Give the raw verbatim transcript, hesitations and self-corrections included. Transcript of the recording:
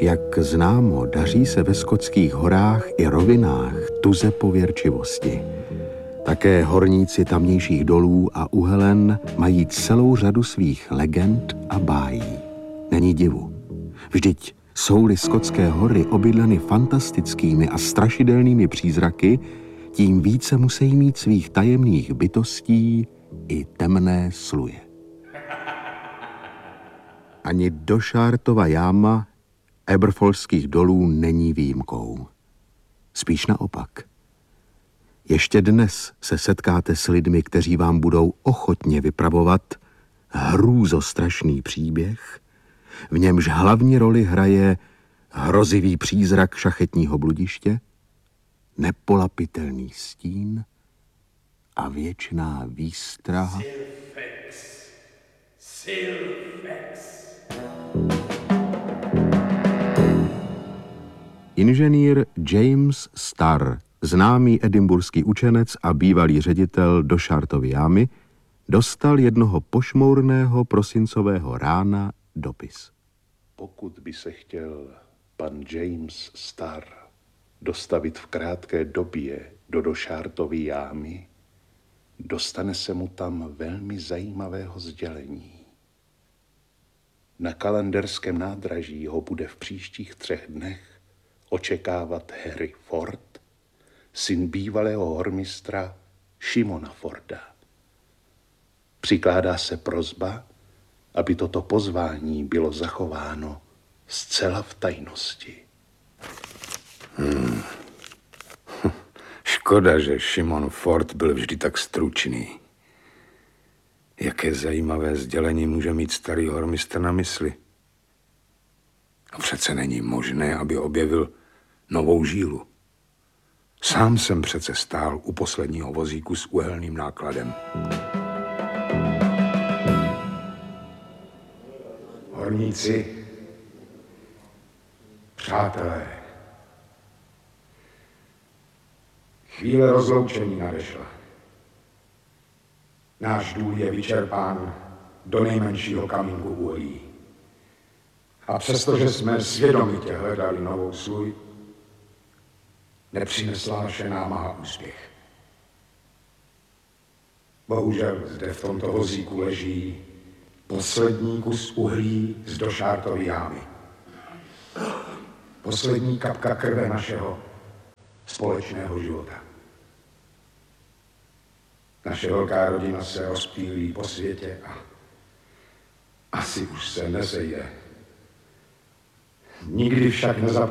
Jak známo, daří se ve skotských horách i rovinách tuze pověrčivosti. Také horníci tamnějších dolů a uhelen mají celou řadu svých legend a bájí. Není divu. Vždyť jsou-li skotské hory obydleny fantastickými a strašidelnými přízraky, tím více musí mít svých tajemných bytostí i temné sluje. Ani Došártova jáma Eberfolských dolů není výjimkou. Spíš naopak. Ještě dnes se setkáte s lidmi, kteří vám budou ochotně vypravovat hrůzostrašný příběh, v němž hlavní roli hraje hrozivý přízrak šachetního bludiště, nepolapitelný stín a věčná výstraha. Silfex. Silfex. Inženýr James Starr, známý edinburský učenec a bývalý ředitel Došártovy jámy, dostal jednoho pošmourného prosincového rána dopis. Pokud by se chtěl pan James Starr dostavit v krátké době do Došártovy jámy, dostane se mu tam velmi zajímavého sdělení. Na kalenderském nádraží ho bude v příštích třech dnech očekávat Harry Ford, syn bývalého hormistra Šimona Forda. Přikládá se prosba, aby toto pozvání bylo zachováno zcela v tajnosti. Hmm. Škoda, že Šimon Ford byl vždy tak stručný. Jaké zajímavé sdělení může mít starý hormistr na mysli? A přece není možné, aby objevil novou žílu. Sám jsem přece stál u posledního vozíku s uhelným nákladem. Horníci, přátelé, chvíle rozloučení nadešla. Náš důl je vyčerpán do nejmenšího kamínku uhlí. A přestože jsme svědomitě hledali novou sluj, nepřinesla naše námaha úspěch. Bohužel zde v tomto vozíku leží poslední kus uhlí z Došártovy jámy. Poslední kapka krve našeho společného života. Naše velká rodina se rozptýlí po světě a asi už se nesejde. Nikdy však nezapomínáme.